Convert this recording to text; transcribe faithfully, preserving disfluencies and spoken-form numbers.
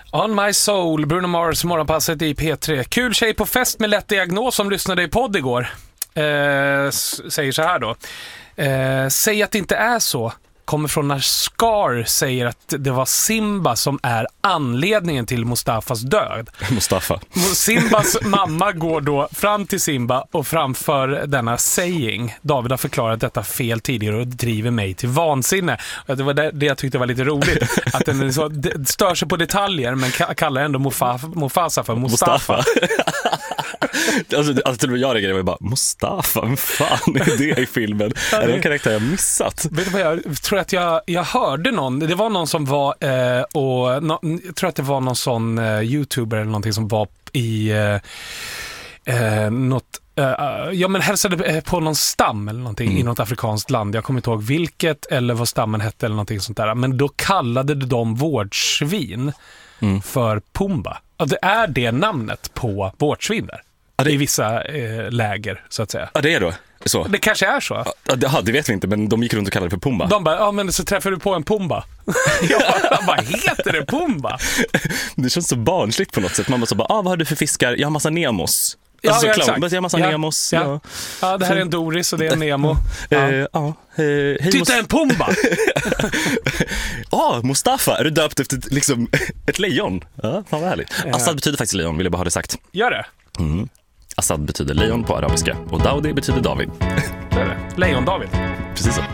On My Soul, Bruno Mars, morgonpasset i P tre. Kul tjej på fest med lätt diagnos som lyssnade i podd igår. Eh, säger så här då. Eh, säg att det inte är så. Kommer från när Scar säger att det var Simba som är anledningen till Mustafas död. Mustafa. Simbas mamma går då fram till Simba och framför denna saying. David har förklarat detta fel tidigare och driver mig till vansinne. Det var det jag tyckte var lite roligt. Att den så stör sig på detaljer men kallar ändå Mufasa, Mufasa för Mustafa. Mustafa. Alltså, alltså till och med jag reagerade och bara, Mustafa, vem fan är det i filmen? Är det en karaktär jag missat? Vet du vad, jag tror att jag, jag hörde någon, det var någon som var eh, och no, jag tror att det var någon sån eh, YouTuber eller någonting som var i eh, eh, något, eh, ja men hälsade på någon stam eller någonting mm. i något afrikanskt land, jag kommer inte ihåg vilket eller vad stammen hette eller någonting sånt där, men då kallade de vårdsvin mm. för Pumba. Och det är det namnet på vårdsvin där. Ja, det... i vissa eh, läger så att säga. Ja, det är då så. Det kanske är så. Ja, det, det vet vi inte, men de gick runt och kallade det för Pumba. De bara, ja men så träffar du på en Pumba. Ja, vad heter det Pumba? Det känns så barnsligt på något sätt. Man bara så bara, ah, vad har du för fiskar? Jag har massa Nemos. Ja, alltså, ja, så exakt. Jag har massa ja, Nemos. Ja. Ja. ja, det här är en Doris och det är en Nemo. Ja, eh, ja. Eh, Titta, en Pumba! Ja, ah, Mustafa, är du döpt efter liksom, ett lejon? Ja, fan vad härligt. Ja. Assad betyder faktiskt lejon, vill jag bara ha det sagt. Gör det? Mm. Assad betyder lejon på arabiska och Daudi betyder David. Det är det. Lejon David. Precis så.